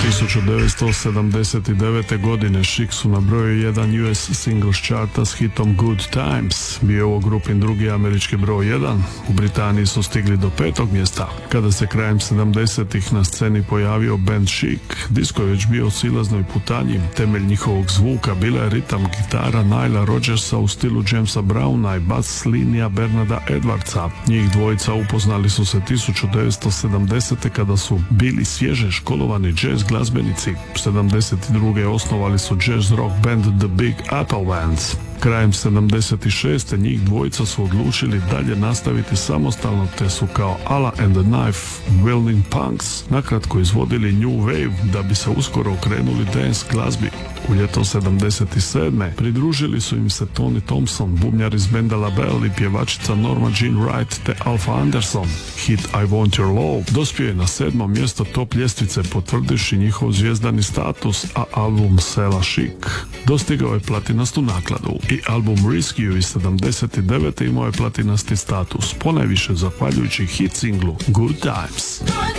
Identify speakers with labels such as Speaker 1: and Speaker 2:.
Speaker 1: 1979. godine Chic su na broju 1 US singles charta s hitom Good Times. Bio je ovo grupin drugi američki broj 1. U Britaniji su stigli do 5. mjesta. Kada se krajem 70-ih na sceni pojavio band Chic, disko je već bio u silaznoj putanji. Temelj njihovog zvuka bila je ritam gitara Nila Rodgersa u stilu Jamesa Browna i bas linija Bernarda Edwardsa. Njih dvojica upoznali su se 1970. kada su bili svježe školovani jazz glazbenici. 72. osnovali su jazz rock band The Big Apple Band. Krajem 76. njih dvojica su odlučili dalje nastaviti samostalno, te su kao Allah and the Knife, Willing Punks nakratko izvodili New Wave da bi se uskoro okrenuli dance glazbi. U ljeto 77. pridružili su im se Tony Thompson, bubnjar iz benda LaBelle i pjevačica Norma Jean Wright te Alfa Anderson. Hit I Want Your Love dospio je na 7. mjesto top ljestvice, potvrdivši njihov zvijezdani status, a album Sela Chic dostigao je platinastu nakladu. I album Rescue iz 79. imao je platinasti status, ponajviše zahvaljujući hit singlu Good Times.